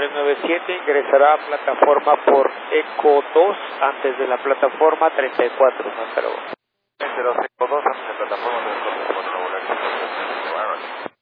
397, ingresará a plataforma por ECO 2 antes de la plataforma 34, Santa Luego. Eco 2 antes de plataforma 34,